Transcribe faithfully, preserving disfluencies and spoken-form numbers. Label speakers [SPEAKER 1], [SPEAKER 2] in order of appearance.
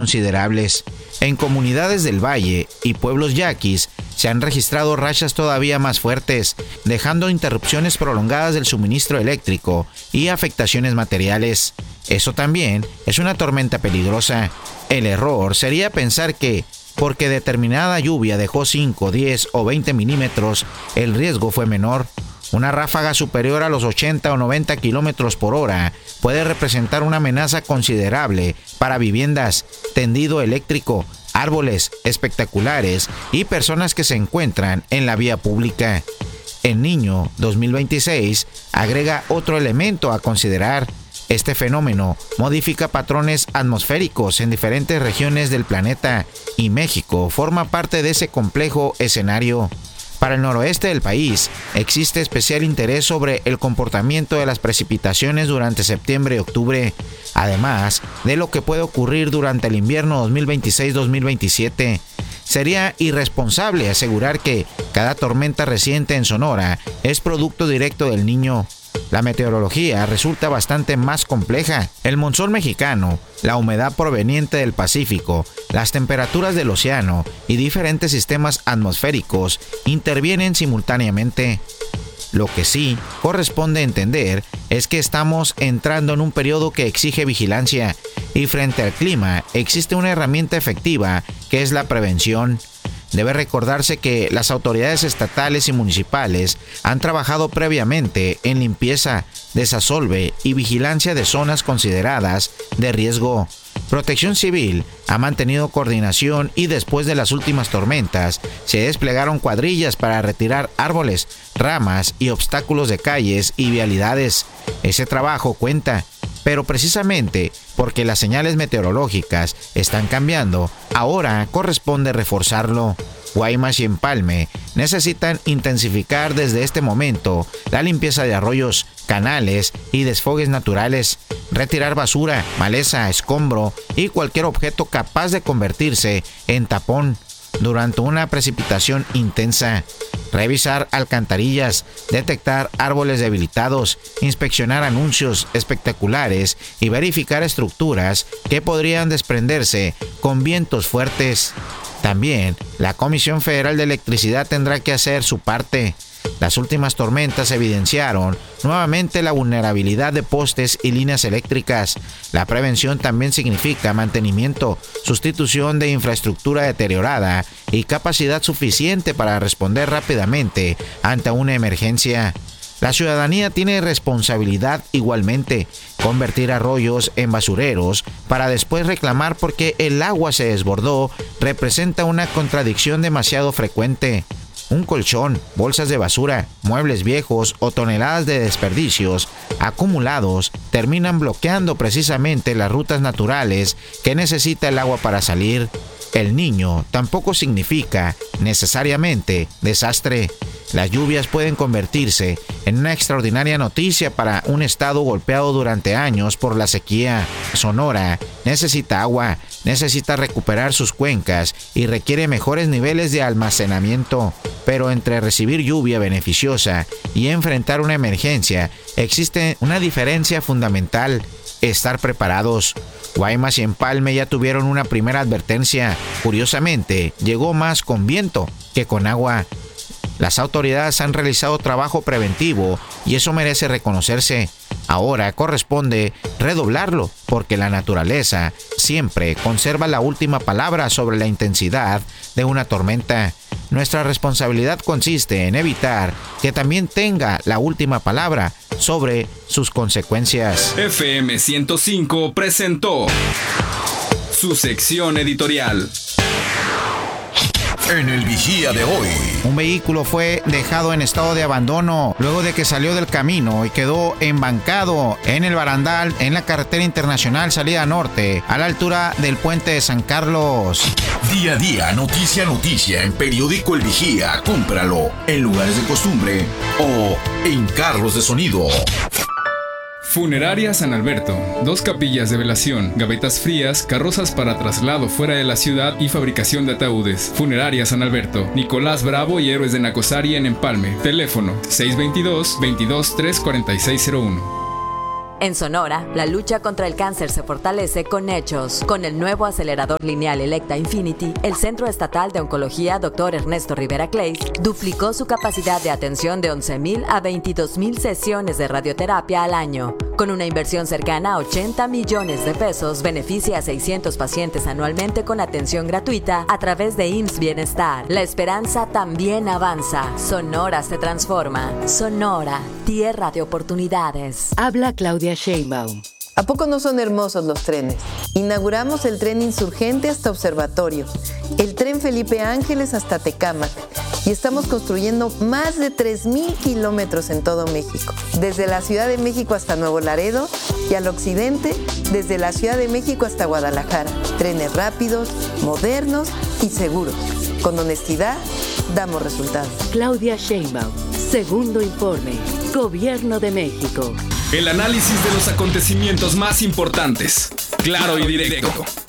[SPEAKER 1] considerables. En comunidades del valle y pueblos yaquis se han registrado rachas todavía más fuertes, dejando interrupciones prolongadas del suministro eléctrico y afectaciones materiales. Eso también es una tormenta peligrosa. El error sería pensar que, porque determinada lluvia dejó cinco, diez o veinte milímetros, el riesgo fue menor. Una ráfaga superior a los ochenta o noventa kilómetros por hora puede representar una amenaza considerable para viviendas, tendido eléctrico, árboles espectaculares y personas que se encuentran en la vía pública. El Niño dos mil veintiséis agrega otro elemento a considerar. Este fenómeno modifica patrones atmosféricos en diferentes regiones del planeta y México forma parte de ese complejo escenario. Para el noroeste del país existe especial interés sobre el comportamiento de las precipitaciones durante septiembre y octubre, además de lo que puede ocurrir durante el invierno dos mil veintiséis dos mil veintisiete. Sería irresponsable asegurar que cada tormenta reciente en Sonora es producto directo del Niño. La meteorología resulta bastante más compleja. El monzón mexicano, la humedad proveniente del Pacífico, las temperaturas del océano y diferentes sistemas atmosféricos intervienen simultáneamente. Lo que sí corresponde entender es que estamos entrando en un periodo que exige vigilancia y frente al clima existe una herramienta efectiva que es la prevención. Debe recordarse que las autoridades estatales y municipales han trabajado previamente en limpieza, desasolve y vigilancia de zonas consideradas de riesgo. Protección Civil ha mantenido coordinación y después de las últimas tormentas se desplegaron cuadrillas para retirar árboles, ramas y obstáculos de calles y vialidades. Ese trabajo cuenta, pero precisamente porque las señales meteorológicas están cambiando, ahora corresponde reforzarlo. Guaymas y Empalme necesitan intensificar desde este momento la limpieza de arroyos, canales y desfogues naturales, retirar basura, maleza, escombro y cualquier objeto capaz de convertirse en tapón durante una precipitación intensa, revisar alcantarillas, detectar árboles debilitados, inspeccionar anuncios espectaculares y verificar estructuras que podrían desprenderse con vientos fuertes. También, la Comisión Federal de Electricidad tendrá que hacer su parte. Las últimas tormentas evidenciaron nuevamente la vulnerabilidad de postes y líneas eléctricas. La prevención también significa mantenimiento, sustitución de infraestructura deteriorada y capacidad suficiente para responder rápidamente ante una emergencia. La ciudadanía tiene responsabilidad igualmente, convertir arroyos en basureros para después reclamar porque el agua se desbordó representa una contradicción demasiado frecuente. Un colchón, bolsas de basura, muebles viejos o toneladas de desperdicios acumulados terminan bloqueando precisamente las rutas naturales que necesita el agua para salir. El Niño tampoco significa necesariamente desastre. Las lluvias pueden convertirse en una extraordinaria noticia para un estado golpeado durante años por la sequía. Sonora necesita agua, necesita recuperar sus cuencas y requiere mejores niveles de almacenamiento. Pero entre recibir lluvia beneficiosa y enfrentar una emergencia existe una diferencia fundamental: estar preparados. Guaymas y Empalme ya tuvieron una primera advertencia. Curiosamente, llegó más con viento que con agua. Las autoridades han realizado trabajo preventivo y eso merece reconocerse. Ahora corresponde redoblarlo, porque la naturaleza siempre conserva la última palabra sobre la intensidad de una tormenta. Nuestra responsabilidad consiste en evitar que también tenga la última palabra sobre sus consecuencias.
[SPEAKER 2] F M ciento cinco presentó su sección editorial.
[SPEAKER 3] En el Vigía de hoy,
[SPEAKER 1] un vehículo fue dejado en estado de abandono luego de que salió del camino y quedó embancado en el barandal en la carretera internacional salida norte, a la altura del puente de San Carlos.
[SPEAKER 3] Día a día, noticia a noticia en Periódico El Vigía. Cómpralo en lugares de costumbre o en carros de sonido.
[SPEAKER 2] Funeraria San Alberto. Dos capillas de velación, gavetas frías, carrozas para traslado fuera de la ciudad y fabricación de ataúdes. Funeraria San Alberto. Nicolás Bravo y Héroes de Nacosari en Empalme. Teléfono seis dos dos, veintidós, tres cuarenta y seis cero uno.
[SPEAKER 4] En Sonora, la lucha contra el cáncer se fortalece con hechos. Con el nuevo acelerador lineal Electa Infinity, el Centro Estatal de Oncología doctor Ernesto Rivera Clays duplicó su capacidad de atención de once mil a veintidós mil sesiones de radioterapia al año. Con una inversión cercana a ochenta millones de pesos, beneficia a seiscientos pacientes anualmente con atención gratuita a través de I M S S Bienestar. La esperanza también avanza. Sonora se transforma. Sonora, tierra de oportunidades.
[SPEAKER 5] Habla Claudia Sheinbaum.
[SPEAKER 6] ¿A poco no son hermosos los trenes? Inauguramos el tren Insurgente hasta Observatorio, el tren Felipe Ángeles hasta Tecámac y estamos construyendo más de tres mil kilómetros en todo México, desde la Ciudad de México hasta Nuevo Laredo y al occidente, desde la Ciudad de México hasta Guadalajara. Trenes rápidos, modernos y seguros. Con honestidad, damos resultados.
[SPEAKER 5] Claudia Sheinbaum, segundo informe, Gobierno de México.
[SPEAKER 2] El análisis de los acontecimientos más importantes, claro y directo.